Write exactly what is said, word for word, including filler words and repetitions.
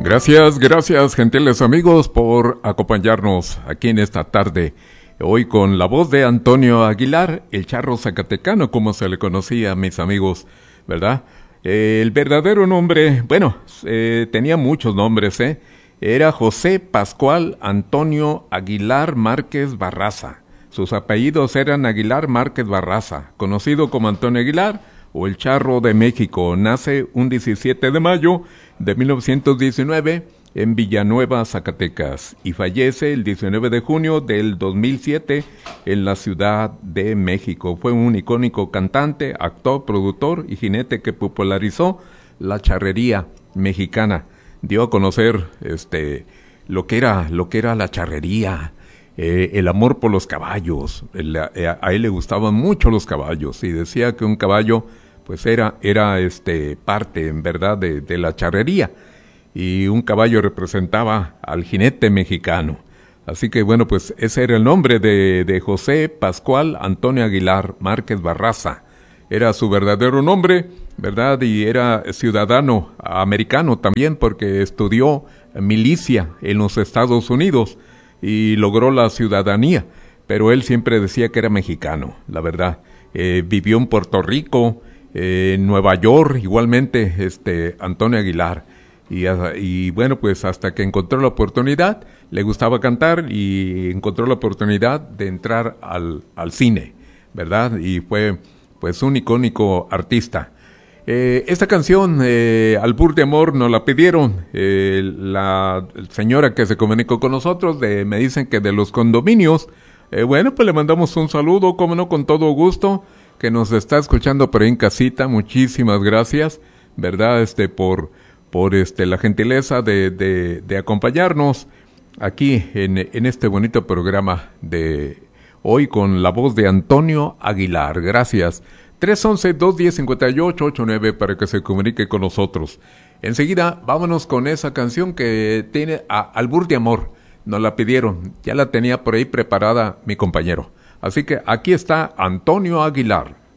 Gracias, gracias, gentiles amigos, por acompañarnos aquí en esta tarde. Hoy con la voz de Antonio Aguilar, el charro zacatecano, como se le conocía a mis amigos, ¿verdad? Eh, el verdadero nombre, bueno, eh, tenía muchos nombres, ¿eh? Era José Pascual Antonio Aguilar Márquez Barraza. Sus apellidos eran Aguilar Márquez Barraza, conocido como Antonio Aguilar o el Charro de México. Nace un diecisiete de mayo de mil novecientos diecinueve en Villanueva, Zacatecas, y fallece el diecinueve de junio del dos mil siete en la Ciudad de México. Fue un icónico cantante, actor, productor y jinete que popularizó la charrería mexicana. Dio a conocer este lo que era lo que era la charrería, eh, el amor por los caballos. El, a, a él le gustaban mucho los caballos y decía que un caballo pues era era este parte en verdad de, de la charrería, y un caballo representaba al jinete mexicano. Así que bueno, pues ese era el nombre de, de José Pascual Antonio Aguilar Márquez Barraza. Era su verdadero nombre, ¿verdad? Y era ciudadano americano también, porque estudió milicia en los Estados Unidos y logró la ciudadanía. Pero él siempre decía que era mexicano, la verdad. Eh, vivió en Puerto Rico, eh, en Nueva York, igualmente, este, Antonio Aguilar. Y, y bueno, pues hasta que encontró la oportunidad, le gustaba cantar y encontró la oportunidad de entrar al, al cine, ¿verdad? Y fue pues un icónico artista. Eh, esta canción, eh, Albur de Amor, nos la pidieron eh, la señora que se comunicó con nosotros, de, me dicen que de los condominios. Eh, bueno, pues le mandamos un saludo, como no, con todo gusto, que nos está escuchando por ahí en casita. Muchísimas gracias, ¿verdad? Este, por, por este, la gentileza de, de, de acompañarnos aquí en, en este bonito programa de hoy con la voz de Antonio Aguilar. Gracias. tres once, dos diez, cincuenta y ocho ochenta y nueve para que se comunique con nosotros. Enseguida, vámonos con esa canción que tiene a Albur de Amor. Nos la pidieron. Ya la tenía por ahí preparada mi compañero. Así que aquí está Antonio Aguilar.